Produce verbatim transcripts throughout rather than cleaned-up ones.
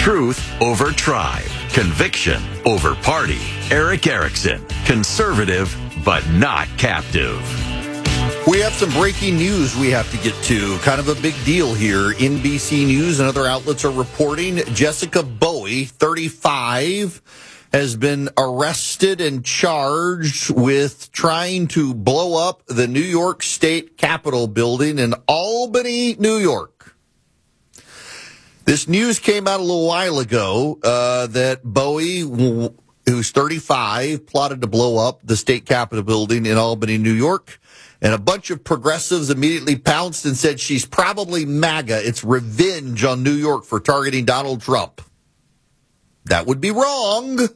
Truth over tribe. Conviction over party. Erick Erickson. Conservative, but not captive. We have some breaking news we have to get to. Kind of a big deal here. N B C News and other outlets are reporting Jessica Bowie, thirty-five, has been arrested and charged with trying to blow up the New York State Capitol building in Albany, New York. This news came out a little while ago uh, that Bowie, who's thirty-five, plotted to blow up the state Capitol building in Albany, New York. And a bunch of progressives immediately pounced and said she's probably MAGA. It's revenge on New York for targeting Donald Trump. That would be wrong.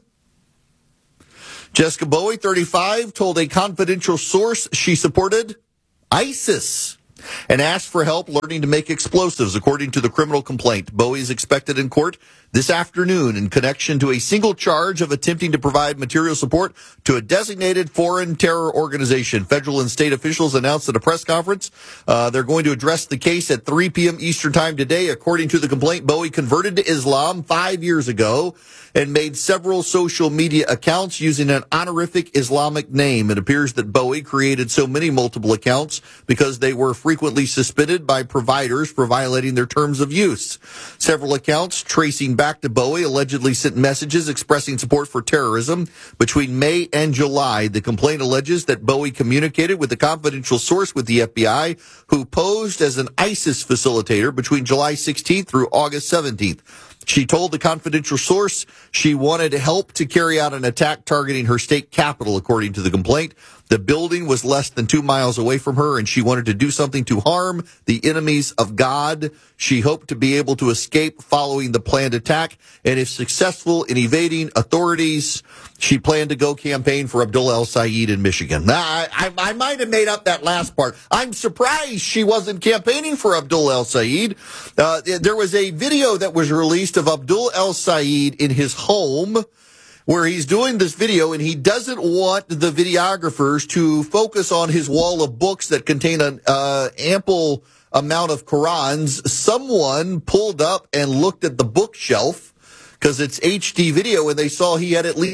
Jessica Bowie, thirty-five, told a confidential source she supported ISIS and asked for help learning to make explosives, according to the criminal complaint. Bowie is expected in court this afternoon in connection to a single charge of attempting to provide material support to a designated foreign terror organization. Federal and state officials announced at a press conference uh, they're going to address the case at three p.m. Eastern time today. According to the complaint, Bowie converted to Islam five years ago and made several social media accounts using an honorific Islamic name. It appears that Bowie created so many multiple accounts because they were frequently suspended by providers for violating their terms of use. Several accounts tracing back to Bowie allegedly sent messages expressing support for terrorism between May and July. The complaint alleges that Bowie communicated with a confidential source with the F B I who posed as an ISIS facilitator between July sixteenth through August seventeenth. She told the confidential source she wanted help to carry out an attack targeting her state capital, according to the complaint. The building was less than two miles away from her, and she wanted to do something to harm the enemies of God. She hoped to be able to escape following the planned attack, and if successful in evading authorities, she planned to go campaign for Abdullah el-Sayed in Michigan. Now, I, I, I might have made up that last part. I'm surprised she wasn't campaigning for Abdullah el-Sayed. Uh, there was a video that was released of Abdullah el-Sayed in his home, where he's doing this video, and he doesn't want the videographers to focus on his wall of books that contain an uh, ample amount of Qurans. Someone pulled up and looked at the bookshelf, because it's H D video, and they saw he had at least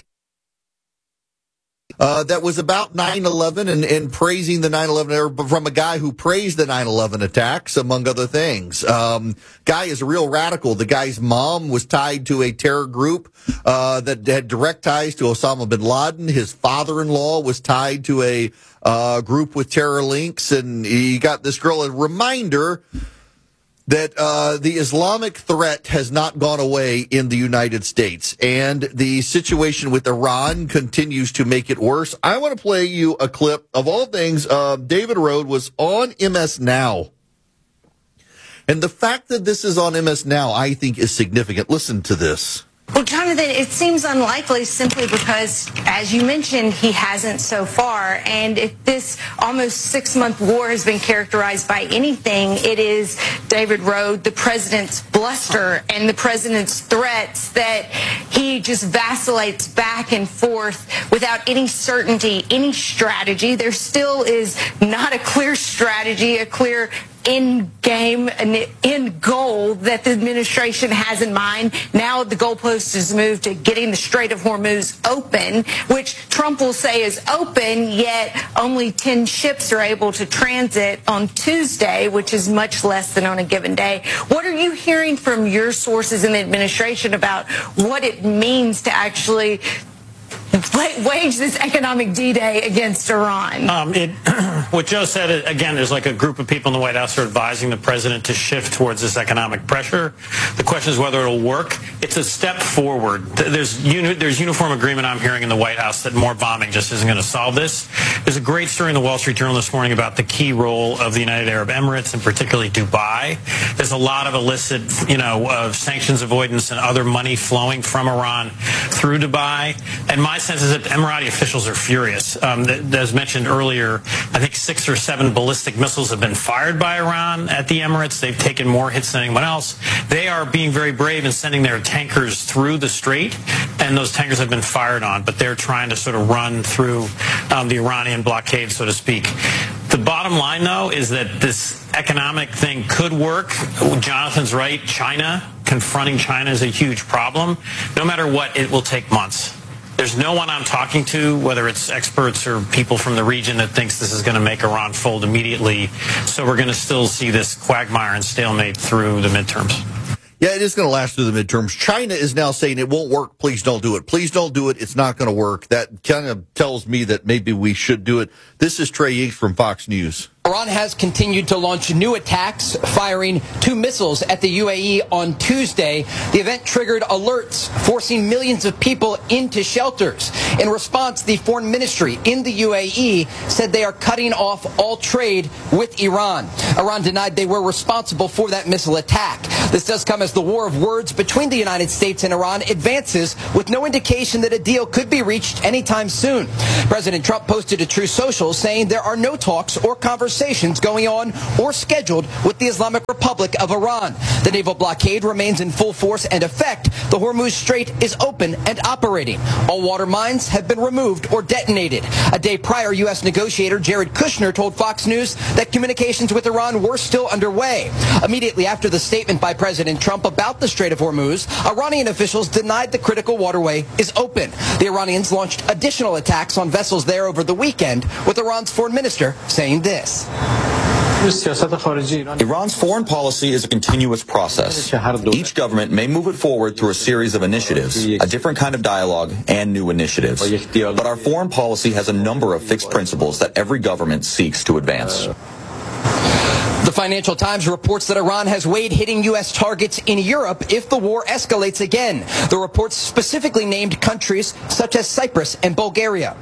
Uh, that was about nine eleven and, and praising the nine eleven, from a guy who praised the nine eleven attacks, among other things. Um, guy is a real radical. The guy's mom was tied to a terror group uh, that had direct ties to Osama bin Laden. His father-in-law was tied to a uh, group with terror links, and he got this girl a reminder that uh, the Islamic threat has not gone away in the United States, and the situation with Iran continues to make it worse. I want to play you a clip of all things. Uh, David Rode was on M S Now, and the fact that this is on M S Now, I think, is significant. Listen to this. Well, Jonathan, it seems unlikely simply because, as you mentioned, he hasn't so far. And if this almost six-month war has been characterized by anything, it is, David Rode, the president's bluster and the president's threats that he just vacillates back and forth without any certainty, any strategy. There still is not a clear strategy, a clear end game, an end goal that the administration has in mind. Now the goalpost is moved to getting the Strait of Hormuz open, which Trump will say is open, yet only ten ships are able to transit on Tuesday, which is much less than on a given day. What are you hearing from your sources in the administration about what it means to actually wage this economic D-Day against Iran? Um, it, what Joe said, again, there's like a group of people in the White House who are advising the president to shift towards this economic pressure. The question is whether it'll work. It's a step forward. There's, uni- there's uniform agreement I'm hearing in the White House that more bombing just isn't going to solve this. There's a great story in the Wall Street Journal this morning about the key role of the United Arab Emirates and particularly Dubai. There's a lot of illicit, you know, of sanctions avoidance and other money flowing from Iran through Dubai. And my sense is that Emirati officials are furious. Um, as mentioned earlier, I think six or seven ballistic missiles have been fired by Iran at the Emirates. They've taken more hits than anyone else. They are being very brave in sending their tankers through the strait, and those tankers have been fired on, but they're trying to sort of run through um, the Iranian blockade, so to speak. The bottom line, though, is that this economic thing could work. Jonathan's right. China confronting China as a huge problem, no matter what, it will take months. There's no one I'm talking to, whether it's experts or people from the region, that thinks this is going to make Iran fold immediately. So we're going to still see this quagmire and stalemate through the midterms. Yeah, it is going to last through the midterms. China is now saying it won't work. Please don't do it. Please don't do it. It's not going to work. That kind of tells me that maybe we should do it. This is Trey Yingst from Fox News. Iran has continued to launch new attacks, firing two missiles at the U A E on Tuesday. The event triggered alerts, forcing millions of people into shelters. In response, the foreign ministry in the U A E said they are cutting off all trade with Iran. Iran denied they were responsible for that missile attack. This does come as the war of words between the United States and Iran advances, with no indication that a deal could be reached anytime soon. President Trump posted to Truth Social saying there are no talks or conversations going on or scheduled with the Islamic Republic of Iran. The naval blockade remains in full force and effect. The Hormuz Strait is open and operating. All water mines have been removed or detonated. A day prior, U S negotiator Jared Kushner told Fox News that communications with Iran were still underway. Immediately after the statement by President Trump about the Strait of Hormuz, Iranian officials denied the critical waterway is open. The Iranians launched additional attacks on vessels there over the weekend, with Iran's foreign minister saying this. Iran's foreign policy is a continuous process. Each government may move it forward through a series of initiatives, a different kind of dialogue, and new initiatives. But our foreign policy has a number of fixed principles that every government seeks to advance. The Financial Times reports that Iran has weighed hitting U S targets in Europe if the war escalates again. The reports specifically named countries such as Cyprus and Bulgaria.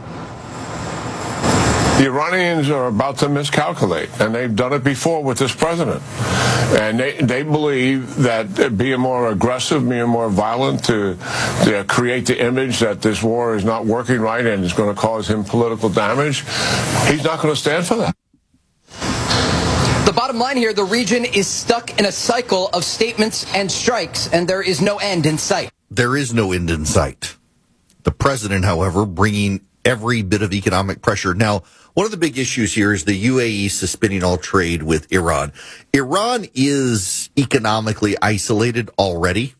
The Iranians are about to miscalculate, and they've done it before with this president. And they, they believe that being more aggressive, being more violent to, to create the image that this war is not working right and is going to cause him political damage, he's not going to stand for that. The bottom line here, the region is stuck in a cycle of statements and strikes, and there is no end in sight. There is no end in sight. The president, however, bringing every bit of economic pressure. Now, one of the big issues here is the U A E suspending all trade with Iran. Iran is economically isolated already.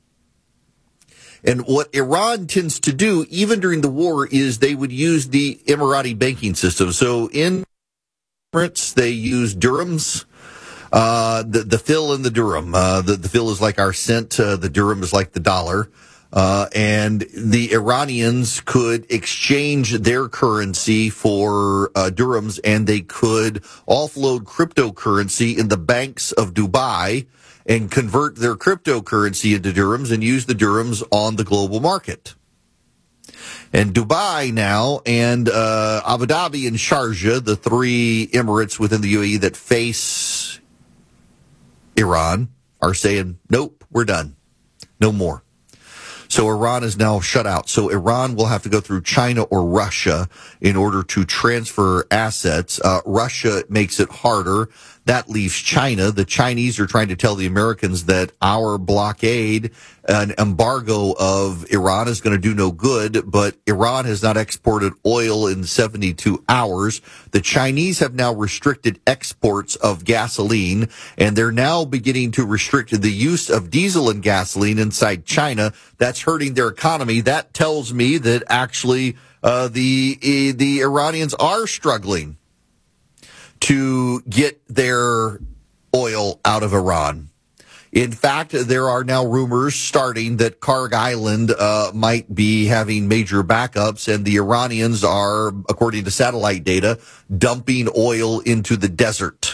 And what Iran tends to do, even during the war, is they would use the Emirati banking system. So in Emirates, they use dirhams, uh, the, the fil and the dirham. Uh, the, the fil is like our cent. Uh, the dirham is like the dollar. Uh, and the Iranians could exchange their currency for uh, dirhams, and they could offload cryptocurrency in the banks of Dubai and convert their cryptocurrency into dirhams and use the dirhams on the global market. And Dubai now and uh, Abu Dhabi and Sharjah, the three Emirates within the U A E that face Iran, are saying, nope, we're done. No more. So Iran is now shut out. So Iran will have to go through China or Russia in order to transfer assets. Uh, Russia makes it harder. That leaves China. The Chinese are trying to tell the Americans that our blockade, an embargo of Iran is going to do no good, but Iran has not exported oil in seventy-two hours. The Chinese have now restricted exports of gasoline, and they're now beginning to restrict the use of diesel and gasoline inside China. That's hurting their economy. That tells me that actually uh, the the Iranians are struggling to get their oil out of Iran. In fact, there are now rumors starting that Karg Island uh, might be having major backups, and the Iranians are, according to satellite data, dumping oil into the desert.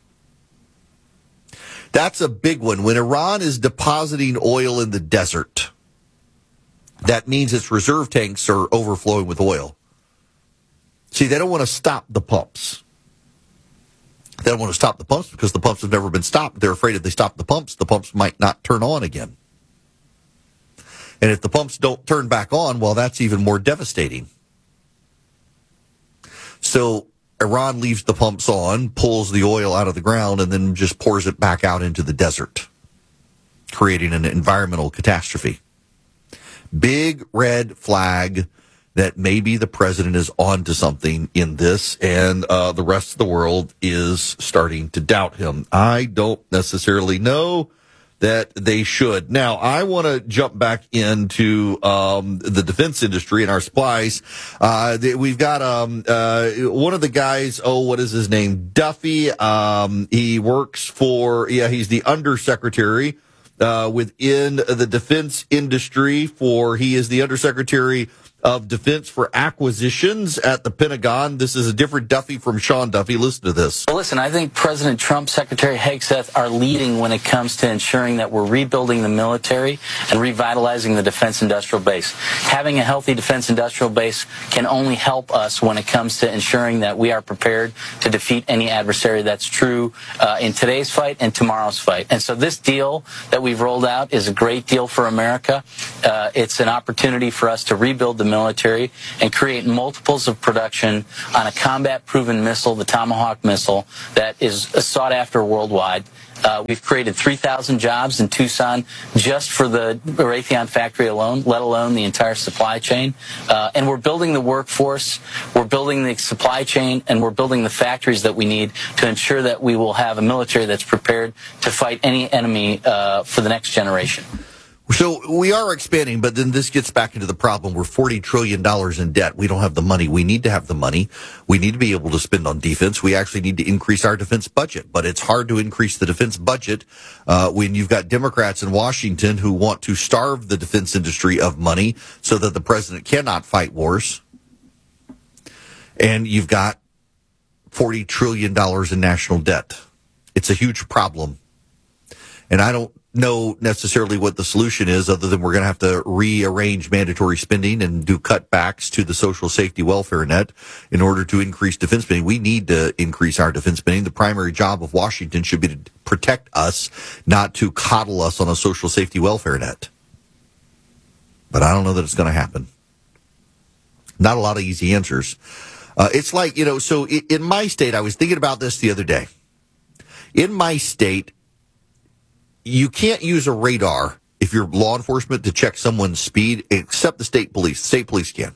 That's a big one. When Iran is depositing oil in the desert, that means its reserve tanks are overflowing with oil. See, they don't want to stop the pumps. They don't want to stop the pumps because the pumps have never been stopped. They're afraid if they stop the pumps, the pumps might not turn on again. And if the pumps don't turn back on, well, that's even more devastating. So Iran leaves the pumps on, pulls the oil out of the ground, and then just pours it back out into the desert, creating an environmental catastrophe. Big red flag that maybe the president is on to something in this, and uh, the rest of the world is starting to doubt him. I don't necessarily know that they should. Now, I want to jump back into um, the defense industry and our supplies. Uh, the, we've got um, uh, one of the guys, oh, what is his name? Duffy. Um, he works for, yeah, he's the undersecretary uh, within the defense industry for, he is the undersecretary of Defense for Acquisitions at the Pentagon. This is a different Duffy from Sean Duffy. Listen to this. Well, listen, I think President Trump, Secretary Hegseth are leading when it comes to ensuring that we're rebuilding the military and revitalizing the defense industrial base. Having a healthy defense industrial base can only help us when it comes to ensuring that we are prepared to defeat any adversary. That's true uh, in today's fight and tomorrow's fight. And so this deal that we've rolled out is a great deal for America. Uh, it's an opportunity for us to rebuild the military and create multiples of production on a combat-proven missile, the Tomahawk missile, that is sought after worldwide. Uh, we've created three thousand jobs in Tucson just for the Raytheon factory alone, let alone the entire supply chain. Uh, and we're building the workforce, we're building the supply chain, and we're building the factories that we need to ensure that we will have a military that's prepared to fight any enemy uh, for the next generation. So we are expanding, but then this gets back into the problem. We're forty trillion dollars in debt. We don't have the money. We need to have the money. We need to be able to spend on defense. We actually need to increase our defense budget, but it's hard to increase the defense budget uh, when you've got Democrats in Washington who want to starve the defense industry of money so that the president cannot fight wars. And you've got forty trillion dollars in national debt. It's a huge problem. And I don't know necessarily what the solution is other than we're going to have to rearrange mandatory spending and do cutbacks to the social safety welfare net in order to increase defense spending. We need to increase our defense spending. The primary job of Washington should be to protect us, not to coddle us on a social safety welfare net. But I don't know that it's going to happen. Not a lot of easy answers. Uh, it's like, you know, so in my state, I was thinking about this the other day. In my state, you can't use a radar if you're law enforcement to check someone's speed, except the state police. The state police can.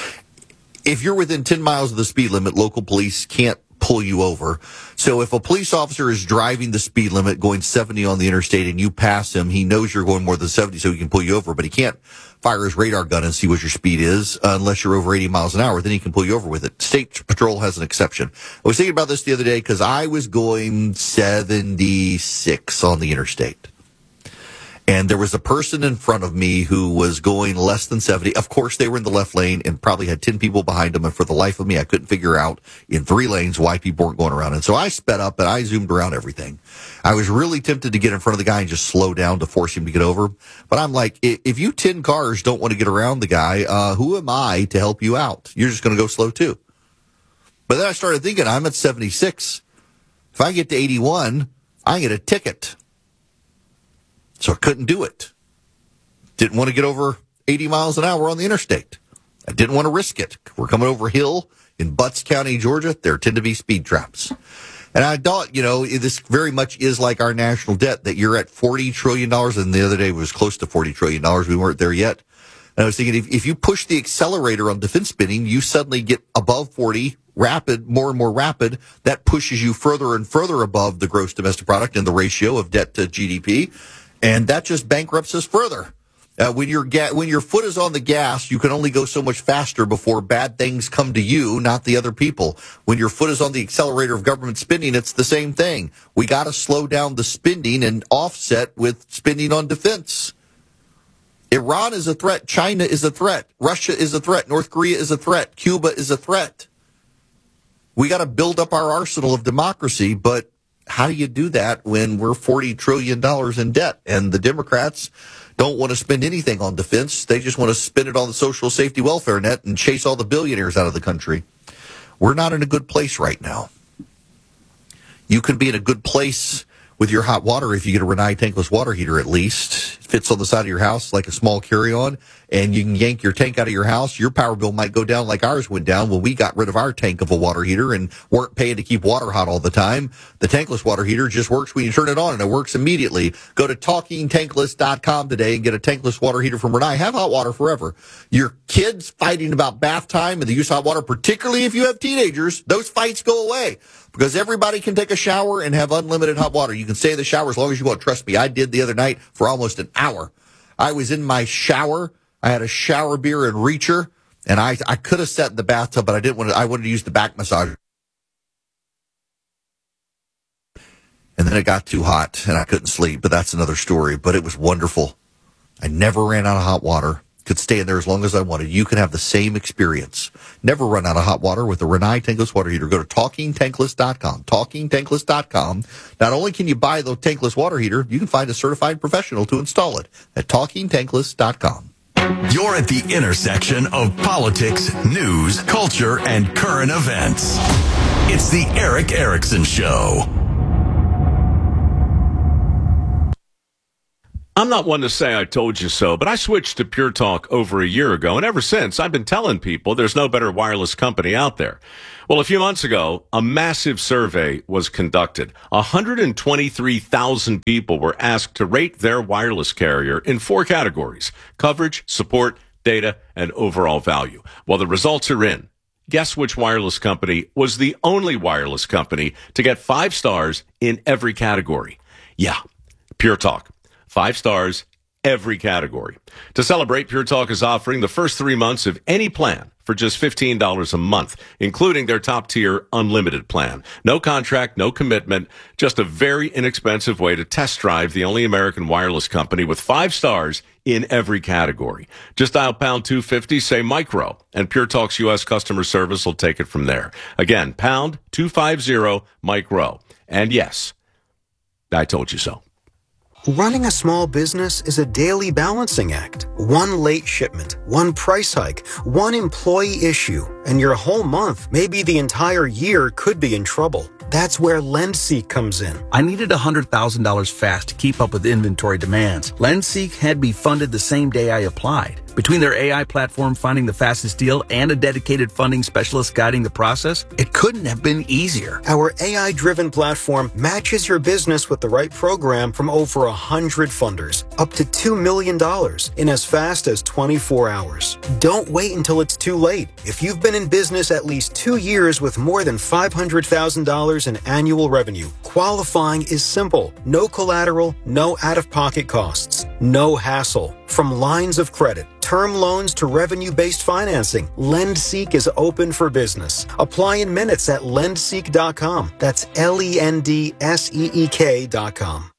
If you're within ten miles of the speed limit, local police can't pull you over. So if a police officer is driving the speed limit going seventy on the interstate and you pass him, he knows you're going more than seventy, so he can pull you over, but he can't fire his radar gun and see what your speed is uh, unless you're over eighty miles an hour. Then he can pull you over with it. State Patrol has an exception. I was thinking about this the other day because I was going seventy-six on the interstate. And there was a person in front of me who was going less than seventy. Of course, they were in the left lane and probably had ten people behind them. And for the life of me, I couldn't figure out in three lanes why people weren't going around. And so I sped up and I zoomed around everything. I was really tempted to get in front of the guy and just slow down to force him to get over. But I'm like, if you ten cars don't want to get around the guy, uh, who am I to help you out? You're just going to go slow too. But then I started thinking, I'm at seventy-six. If I get to eighty-one, I get a ticket. So I couldn't do it. Didn't want to get over eighty miles an hour on the interstate. I didn't want to risk it. We're coming over a hill in Butts County, Georgia. There tend to be speed traps. And I thought, you know, this very much is like our national debt, that you're at forty trillion dollars, and the other day it was close to forty trillion dollars. We weren't there yet. And I was thinking, if, if you push the accelerator on defense spending, you suddenly get above forty, rapid, more and more rapid. That pushes you further and further above the gross domestic product and the ratio of debt to G D P. And that just bankrupts us further. Uh, when your ga- when your foot is on the gas, you can only go so much faster before bad things come to you, not the other people. When your foot is on the accelerator of government spending, it's the same thing. We got to slow down the spending and offset with spending on defense. Iran is a threat. China is a threat. Russia is a threat. North Korea is a threat. Cuba is a threat. We got to build up our arsenal of democracy, but how do you do that when we're forty trillion dollars in debt and the Democrats don't want to spend anything on defense? They just want to spend it on the social safety welfare net and chase all the billionaires out of the country. We're not in a good place right now. You can be in a good place with your hot water if you get a Rinnai tankless water heater at least. It fits on the side of your house like a small carry-on, and you can yank your tank out of your house. Your power bill might go down like ours went down when we got rid of our tank of a water heater and weren't paying to keep water hot all the time. The tankless water heater just works when you turn it on, and it works immediately. Go to talking tankless dot com today and get a tankless water heater from Rinnai. Have hot water forever. Your kids fighting about bath time and the use of hot water, particularly if you have teenagers, those fights go away. because everybody can take a shower and have unlimited hot water. You can stay in the shower as long as you want. Trust me, I did the other night for almost an hour. I was in my shower. I had a shower beer and reacher, and I I could have sat in the bathtub, but I didn't want to. I wanted to use the back massager. And then it got too hot, and I couldn't sleep, but that's another story. But it was wonderful. I never ran out of hot water. Could stay in there as long as I wanted. You can have the same experience. Never run out of hot water with the Rinnai tankless water heater. Go to talking tankless dot com. talking tankless dot com. Not only can you buy the tankless water heater, you can find a certified professional to install it at talking tankless dot com. You're at the intersection of politics, news, culture, and current events. It's the Erick Erickson Show. I'm not one to say I told you so, but I switched to Pure Talk over a year ago, and ever since, I've been telling people there's no better wireless company out there. Well, a few months ago, a massive survey was conducted. one hundred twenty-three thousand people were asked to rate their wireless carrier in four categories: coverage, support, data, and overall value. Well, the results are in. Guess which wireless company was the only wireless company to get five stars in every category? Yeah, Pure Talk. Five stars, every category. To celebrate, Pure Talk is offering the first three months of any plan for just fifteen dollars a month, including their top-tier unlimited plan. No contract, no commitment, just a very inexpensive way to test drive the only American wireless company with five stars in every category. Just dial pound two fifty, say micro, and Pure Talk's U S customer service will take it from there. Again, pound two fifty, micro. And yes, I told you so. Running a small business is a daily balancing act. One late shipment, one price hike, one employee issue, and your whole month, maybe the entire year, could be in trouble. That's where LendSeek comes in. I needed one hundred thousand dollars fast to keep up with inventory demands. LendSeek had me funded the same day I applied. Between their A I platform finding the fastest deal and a dedicated funding specialist guiding the process, it couldn't have been easier. Our A I-driven platform matches your business with the right program from over one hundred funders, up to two million dollars in as fast as twenty-four hours. Don't wait until it's too late. If you've been in business at least two years with more than five hundred thousand dollars in annual revenue, qualifying is simple. No collateral, no out-of-pocket costs, no hassle. From lines of credit, term loans to revenue-based financing, LendSeek is open for business. Apply in minutes at lendseek dot com. That's L E N D S E E K dot com.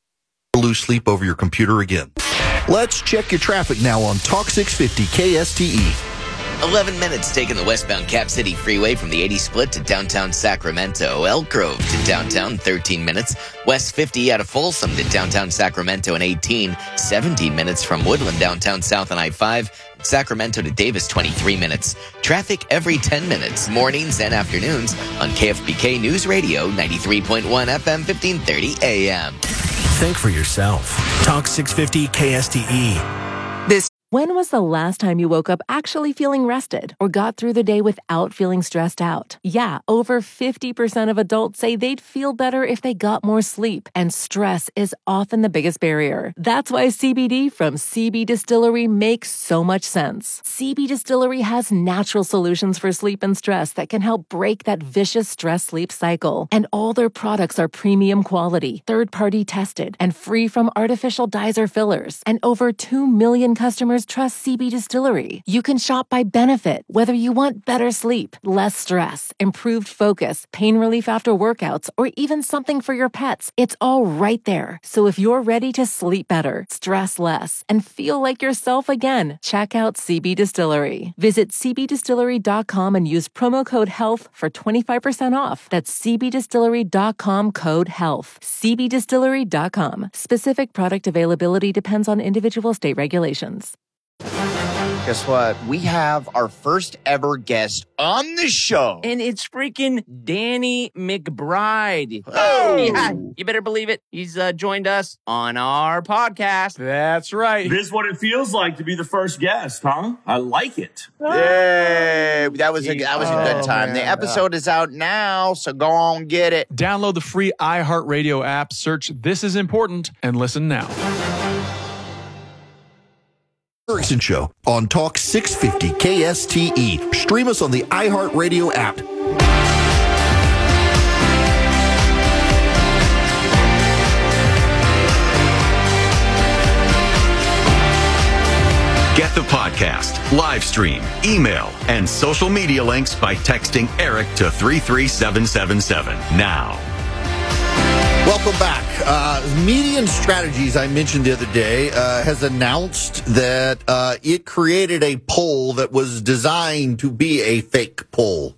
Lose sleep over your computer again. Let's check your traffic now on Talk six fifty K S T E. eleven minutes taking the westbound Cap City Freeway from the eighty split to downtown Sacramento. Elk Grove to downtown, thirteen minutes. West fifty out of Folsom to downtown Sacramento in eighteen. seventeen minutes from Woodland downtown south on I five. Sacramento to Davis, twenty-three minutes. Traffic every ten minutes, mornings and afternoons on K F B K News Radio, ninety-three point one F M, fifteen thirty A M. Think for yourself. Talk six fifty K S T E. This. When was the last time you woke up actually feeling rested or got through the day without feeling stressed out? Yeah, over fifty percent of adults say they'd feel better if they got more sleep, and stress is often the biggest barrier. That's why C B D from C B Distillery makes so much sense. C B Distillery has natural solutions for sleep and stress that can help break that vicious stress-sleep cycle. And all their products are premium quality, third-party tested, and free from artificial dyes or fillers. And over two million customers trust C B Distillery. You can shop by benefit, whether you want better sleep, less stress, improved focus, pain relief after workouts, or even something for your pets. It's all right there. So if you're ready to sleep better, stress less, and feel like yourself again, check out C B Distillery. Visit c b distillery dot com and use promo code HEALTH for twenty-five percent off. That's c b distillery dot com, code HEALTH. c b distillery dot com. Specific product availability depends on individual state regulations. Guess what? We have our first ever guest on the show. And it's freaking Danny McBride. Oh! Yeah, you better believe it. He's uh, joined us on our podcast. That's right. This is what it feels like to be the first guest, huh? I like it. Yay! That was a, that was a good time. Oh, the episode is out now, so go on get it. Download the free iHeartRadio app, search This Is Important, and listen now. Erickson Show on Talk six fifty K S T E. Stream us on the iHeartRadio app. Get the podcast, live stream, email, and social media links by texting Eric to three three seven seven seven now. Welcome back. Uh, Median Strategies, I mentioned the other day, uh, has announced that uh, it created a poll that was designed to be a fake poll.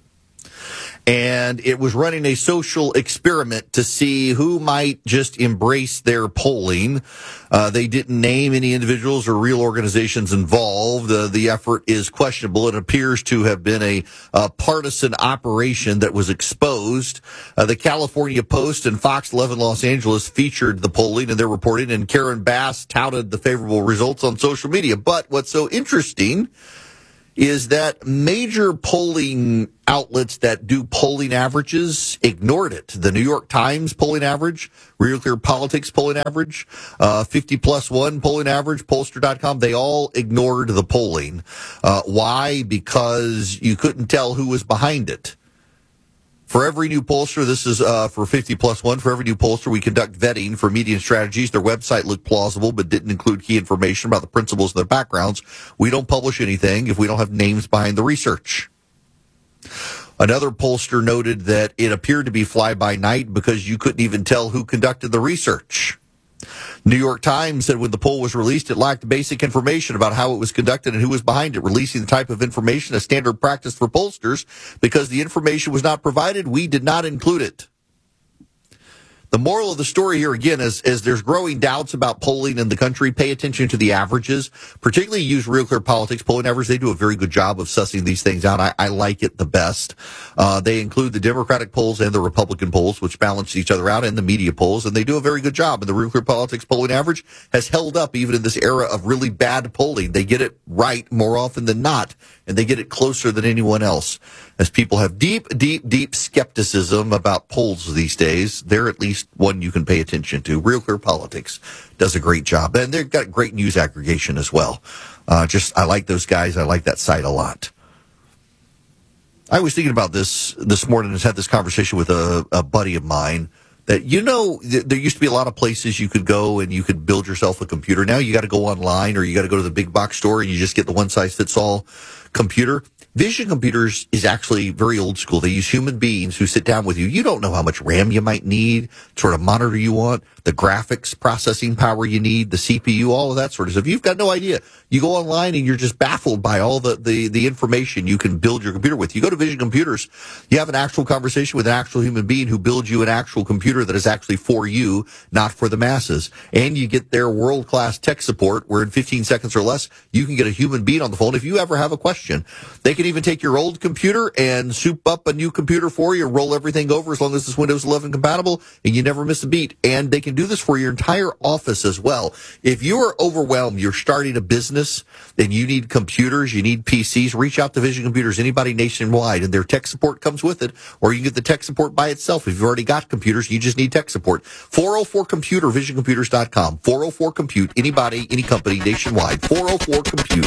And it was running a social experiment to see who might just embrace their polling. Uh, they didn't name any individuals or real organizations involved. Uh, the effort is questionable. It appears to have been a, a partisan operation that was exposed. Uh, the California Post and Fox eleven Los Angeles featured the polling in their reporting, and Karen Bass touted the favorable results on social media. But what's so interesting is that major polling outlets that do polling averages ignored it. The New York Times polling average, Real Clear Politics polling average, uh, fifty plus one polling average, pollster dot com, they all ignored the polling. Uh, why? Because you couldn't tell who was behind it. For every new pollster, this is uh, for fifty plus one, for every new pollster, we conduct vetting for Median Strategies. Their website looked plausible, but didn't include key information about the principles and their backgrounds. We don't publish anything if we don't have names behind the research. Another pollster noted that it appeared to be fly-by-night because you couldn't even tell who conducted the research. New York Times said when the poll was released, it lacked basic information about how it was conducted and who was behind it. Releasing the type of information as standard practice for pollsters, because the information was not provided, we did not include it. The moral of the story here, again, is, is there's growing doubts about polling in the country. Pay attention to the averages, particularly use Real Clear Politics polling average. They do a very good job of sussing these things out. I, I like it the best. Uh, they include the Democratic polls and the Republican polls, which balance each other out, and the media polls, and they do a very good job. And the Real Clear Politics polling average has held up even in this era of really bad polling. They get it right more often than not, and they get it closer than anyone else. As people have deep, deep, deep skepticism about polls these days, they're at least one you can pay attention to. Real Clear Politics does a great job. And they've got great news aggregation as well. Uh, just, I like those guys. I like that site a lot. I was thinking about this this morning and had this conversation with a, a buddy of mine that, you know, th- there used to be a lot of places you could go and you could build yourself a computer. Now you got to go online or you got to go to the big box store and you just get the one size fits all computer. Vision Computers is actually very old school. They use human beings who sit down with you. You don't know how much RAM you might need, sort of monitor you want, the graphics processing power you need, the C P U, all of that sort of stuff. You've got no idea. You go online and you're just baffled by all the, the, the information you can build your computer with. You go to Vision Computers, you have an actual conversation with an actual human being who builds you an actual computer that is actually for you, not for the masses. And you get their world-class tech support where in fifteen seconds or less, you can get a human being on the phone if you ever have a question. They can even take your old computer and soup up a new computer for you, roll everything over as long as it's Windows eleven compatible, and you never miss a beat. And they can do this for your entire office as well. If you are overwhelmed, you're starting a business, and you need computers, you need P Cs, reach out to Vision Computers, anybody nationwide, and their tech support comes with it, or you can get the tech support by itself. If you've already got computers, you just need tech support. four oh four computer, vision computers dot com. four oh four compute, anybody, any company nationwide. four oh four compute.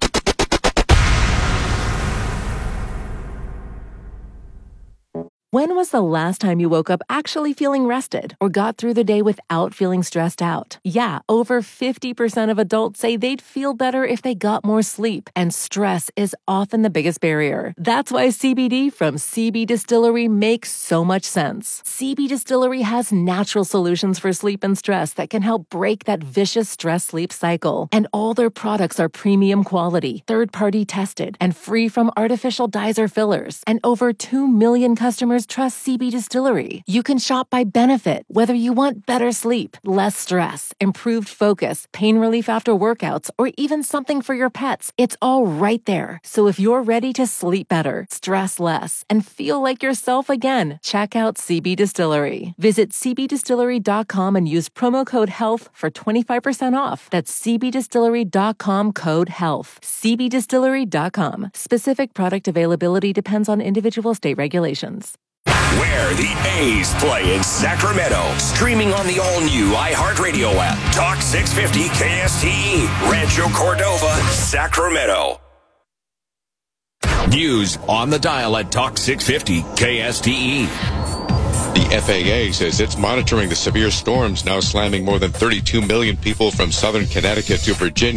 When was the last time you woke up actually feeling rested or got through the day without feeling stressed out? Yeah, over fifty percent of adults say they'd feel better if they got more sleep, and stress is often the biggest barrier. That's why C B D from C B Distillery makes so much sense. C B Distillery has natural solutions for sleep and stress that can help break that vicious stress-sleep cycle. And all their products are premium quality, third-party tested, and free from artificial dyes or fillers. And over two million customers trust C B Distillery. You can shop by benefit, whether you want better sleep, less stress, improved focus, pain relief after workouts, or even something for your pets. It's all right there. So if you're ready to sleep better, stress less, and feel like yourself again, check out C B Distillery. Visit c b distillery dot com and use promo code HEALTH for twenty-five percent off. That's c b distillery dot com code HEALTH. c b distillery dot com. Specific product availability depends on individual state regulations. Where the A's play in Sacramento. Streaming on the all-new iHeartRadio app. Talk six fifty K S T E. Rancho Cordova, Sacramento. News on the dial at Talk six fifty K S T E. The F A A says it's monitoring the severe storms now slamming more than thirty-two million people from southern Connecticut to Virginia.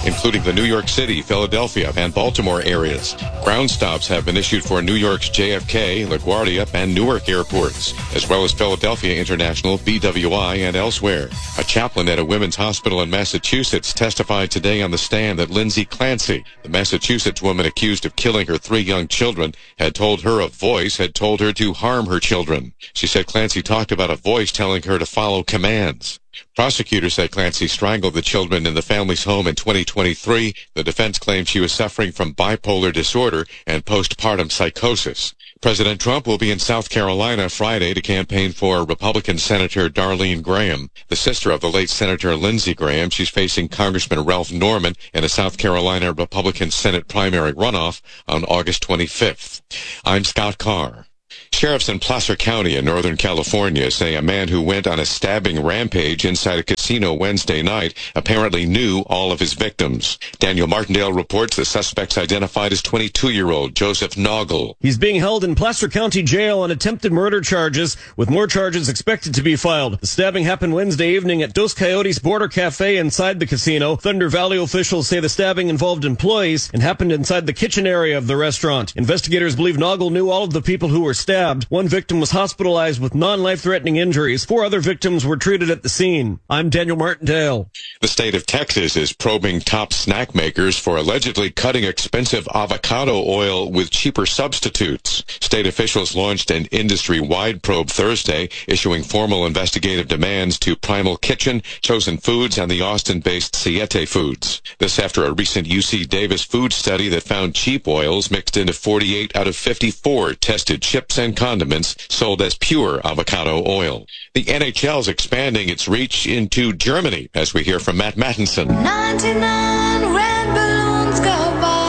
including the New York City, Philadelphia, and Baltimore areas. Ground stops have been issued for New York's J F K, LaGuardia, and Newark airports, as well as Philadelphia International, B W I, and elsewhere. A chaplain at a women's hospital in Massachusetts testified today on the stand that Lindsay Clancy, the Massachusetts woman accused of killing her three young children, had told her a voice had told her to harm her children. She said Clancy talked about a voice telling her to follow commands. Prosecutors said Clancy strangled the children in the family's home in twenty twenty-three. The defense claimed she was suffering from bipolar disorder and postpartum psychosis. President Trump will be in South Carolina Friday to campaign for Republican Senator Darlene Graham, the sister of the late Senator Lindsey Graham. She's facing Congressman Ralph Norman in a South Carolina Republican Senate primary runoff on August twenty-fifth. I'm Scott Carr. Sheriffs in Placer County in Northern California say a man who went on a stabbing rampage inside a casino Wednesday night apparently knew all of his victims. Daniel Martindale reports the suspects identified as twenty-two-year-old Joseph Noggle. He's being held in Placer County Jail on attempted murder charges, with more charges expected to be filed. The stabbing happened Wednesday evening at Dos Coyotes Border Cafe inside the casino. Thunder Valley officials say the stabbing involved employees and happened inside the kitchen area of the restaurant. Investigators believe Noggle knew all of the people who were stabbed. One victim was hospitalized with non-life-threatening injuries. Four other victims were treated at the scene. I'm Daniel Martindale. The state of Texas is probing top snack makers for allegedly cutting expensive avocado oil with cheaper substitutes. State officials launched an industry-wide probe Thursday, issuing formal investigative demands to Primal Kitchen, Chosen Foods, and the Austin-based Siete Foods. This after a recent U C Davis food study that found cheap oils mixed into forty-eight out of fifty-four tested chips and condiments sold as pure avocado oil. The N H L is expanding its reach into Germany, as we hear from Matt Mattinson. ninety-nine red balloons go by.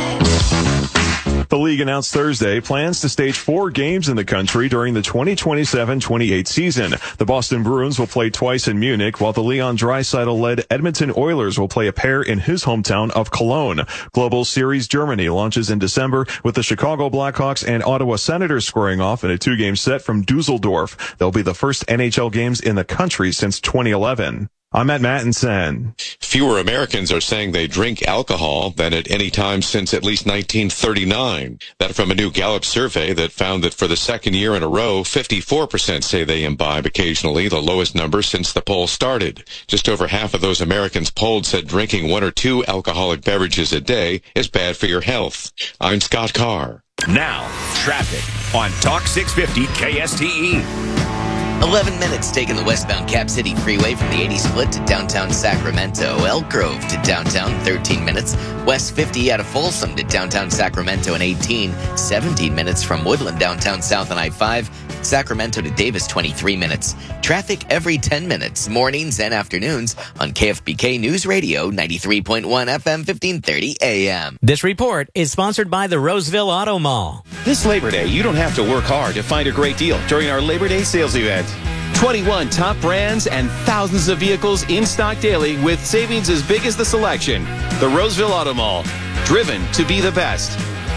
The league announced Thursday plans to stage four games in the country during the twenty twenty-seven twenty-eight season. The Boston Bruins will play twice in Munich, while the Leon Draisaitl-led Edmonton Oilers will play a pair in his hometown of Cologne. Global Series Germany launches in December, with the Chicago Blackhawks and Ottawa Senators squaring off in a two-game set from Dusseldorf. They'll be the first N H L games in the country since twenty eleven. I'm Matt Mattinson. Fewer Americans are saying they drink alcohol than at any time since at least nineteen thirty-nine. That from a new Gallup survey that found that for the second year in a row, fifty-four percent say they imbibe occasionally, the lowest number since the poll started. Just over half of those Americans polled said drinking one or two alcoholic beverages a day is bad for your health. I'm Scott Carr. Now, traffic on Talk six fifty K S T E. eleven minutes taking the westbound Cap City Freeway from the eighty split to downtown Sacramento. Elk Grove to downtown, thirteen minutes. West fifty out of Folsom to downtown Sacramento and eighteen. seventeen minutes from Woodland downtown south on I five. Sacramento to Davis, twenty-three minutes. Traffic every ten minutes, mornings and afternoons on K F B K News Radio, ninety-three point one F M, fifteen thirty A M. This report is sponsored by the Roseville Auto Mall. This Labor Day, you don't have to work hard to find a great deal during our Labor Day sales event. twenty-one top brands and thousands of vehicles in stock daily with savings as big as the selection. The Roseville Auto Mall, driven to be the best.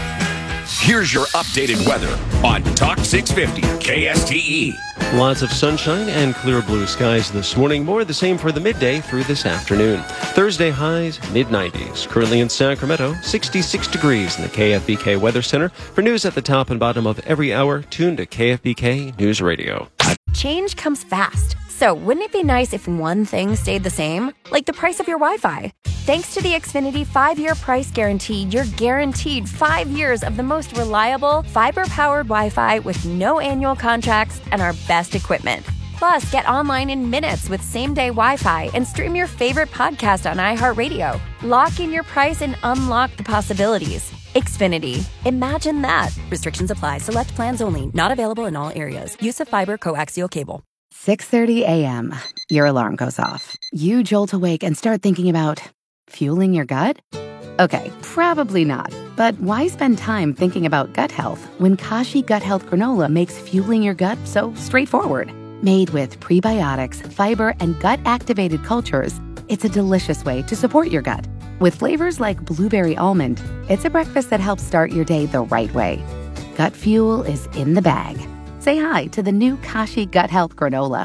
Here's your updated weather on Talk six fifty K S T E. Lots of sunshine and clear blue skies this morning. More of the same for the midday through this afternoon. Thursday highs, mid nineties. Currently in Sacramento, sixty-six degrees in the K F B K Weather Center. For news at the top and bottom of every hour, tune to K F B K News Radio. Change comes fast. So wouldn't it be nice if one thing stayed the same? Like the price of your Wi-Fi. Thanks to the Xfinity five-year price guarantee, you're guaranteed five years of the most reliable, fiber-powered Wi-Fi with no annual contracts and our best equipment. Plus, get online in minutes with same-day Wi-Fi and stream your favorite podcast on iHeartRadio. Lock in your price and unlock the possibilities. Xfinity. Imagine that. Restrictions apply. Select plans only. Not available in all areas. Use of fiber coaxial cable. six thirty a.m. Your alarm goes off. You jolt awake and start thinking about fueling your gut? Okay, probably not. But why spend time thinking about gut health when Kashi Gut Health Granola makes fueling your gut so straightforward? Made with prebiotics, fiber, and gut-activated cultures, it's a delicious way to support your gut. With flavors like blueberry almond, it's a breakfast that helps start your day the right way. Gut fuel is in the bag. Say hi to the new Kashi Gut Health Granola.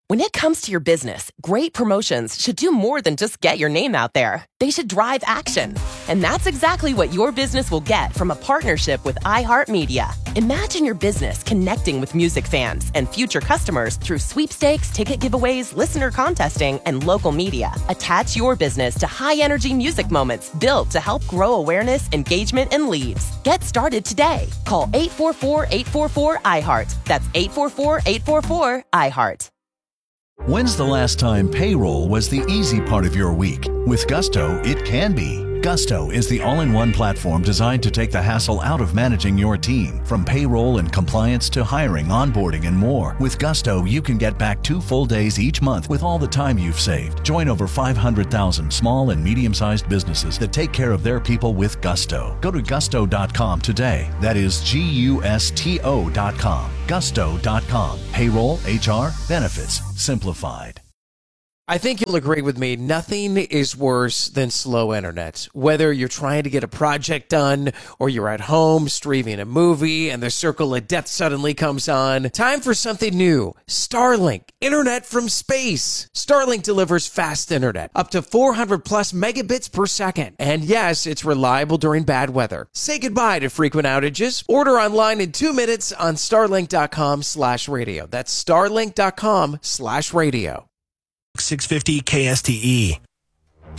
When it comes to your business, great promotions should do more than just get your name out there. They should drive action. And that's exactly what your business will get from a partnership with iHeartMedia. Imagine your business connecting with music fans and future customers through sweepstakes, ticket giveaways, listener contesting, and local media. Attach your business to high-energy music moments built to help grow awareness, engagement, and leads. Get started today. Call eight four four, eight four four, I heart. That's eight four four, eight four four, I heart. When's the last time payroll was the easy part of your week? With Gusto, it can be. Gusto is the all-in-one platform designed to take the hassle out of managing your team. From payroll and compliance to hiring, onboarding, and more. With Gusto, you can get back two full days each month with all the time you've saved. Join over five hundred thousand small and medium-sized businesses that take care of their people with Gusto. Go to gusto dot com today. That is G U S T O dot com. gusto dot com. Payroll, H R, benefits, simplified. I think you'll agree with me. Nothing is worse than slow internet. Whether you're trying to get a project done or you're at home streaming a movie and the circle of death suddenly comes on. Time for something new. Starlink. Internet from space. Starlink delivers fast internet. Up to four hundred plus megabits per second. And yes, it's reliable during bad weather. Say goodbye to frequent outages. Order online in two minutes on starlink dot com slash radio. That's starlink dot com slash radio. six fifty K S T E.